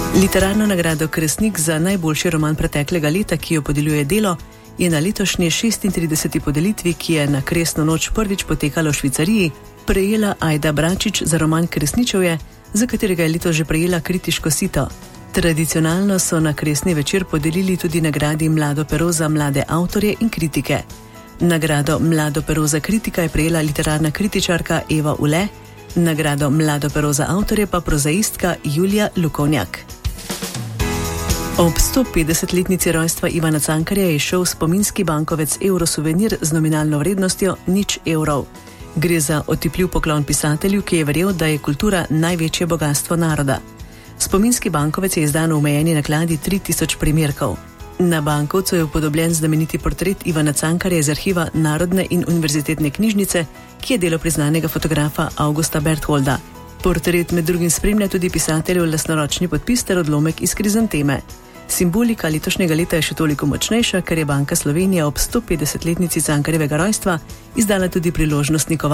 Literarno nagrado Kresnik za najboljši roman preteklega leta, ki jo podeljuje Delo, je na letošnji 36. podelitvi, ki je na Kresno noč prvič potekala v Švicariji, prejela Ajda Bračič za roman Kresničevje, za katerega je letos že prejela kritiško sito. Tradicionalno so na Kresni večer podelili tudi nagradi Mlado pero za mlade avtorje in kritike. Nagrado Mlado pero za kritika je prejela literarna kritičarka Eva Ule, nagrado Mlado pero za avtorje pa prozaistka Julija Lukovnjak. Ob 150-letnici rojstva Ivana Cankarja je šel spominski bankovec Eurosuvenir z nominalno vrednostjo 0 evrov. Gre za otipljiv poklon pisatelju, ki je verjel, da je kultura največje bogastvo naroda. Spominski bankovec je izdan v omejeni nakladi 3000 primerkov. Na bankovcu je upodobljen znameniti portret Ivana Cankarja iz arhiva Narodne in univerzitetne knjižnice, ki je delo priznanega fotografa Augusta Bertholda. Portret med drugim spremlja tudi pisateljev lastnoročni podpis ter odlomek iz krizanteme. Simbolika letošnjega leta je še toliko močnejša, ker je Banka Slovenije ob 150-letnici Cankarjevega rojstva izdala tudi priložnostni